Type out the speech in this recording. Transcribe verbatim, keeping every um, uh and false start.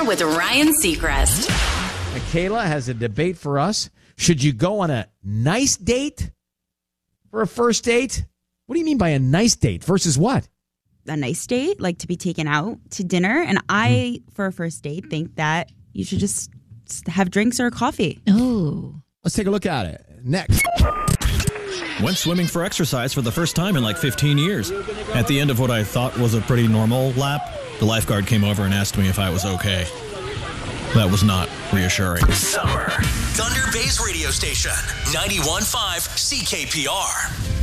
with Ryan Seacrest. Michaela has a debate for us. Should you go on a nice date for a first date? What do you mean by a nice date versus what? A nice date, like to be taken out to dinner. And I, mm. for a first date, think that you should just have drinks or coffee. Oh. Let's take a look at it. Next. Went swimming for exercise for the first time in like fifteen years. At the end of what I thought was a pretty normal lap, the lifeguard came over and asked me if I was okay. That was not reassuring. Summer. Thunder Bay's radio station, ninety-one point five C K P R.